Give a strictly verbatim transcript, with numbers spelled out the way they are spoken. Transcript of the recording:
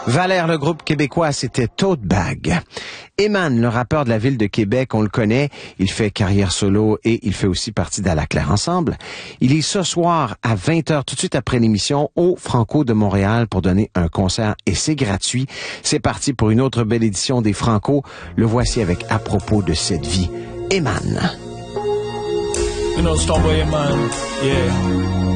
Valère, le groupe québécois, c'était Tote Bag. Eman, le rappeur de la ville de Québec, on le connaît, il fait carrière solo et il fait aussi partie d'À la Claire Ensemble. Il est ce soir à vingt heures, tout de suite après l'émission, au Franco de Montréal pour donner un concert et c'est gratuit. C'est parti pour une autre belle édition des Franco. Le voici avec À propos de cette vie, Eman. You know, Stoneboy Eman, yeah.